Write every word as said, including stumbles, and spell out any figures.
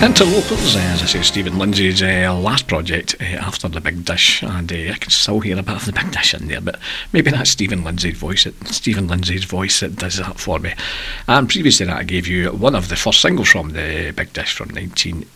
Interlopers, uh, as I say, Stephen Lindsay's uh, last project uh, after The Big Dish, and uh, I can still hear a bit of The Big Dish in there, but maybe that's Stephen Lindsay's voice. That, Stephen Lindsay's voice that does that for me. And previous to that, I gave you one of the first singles from The Big Dish from nineteen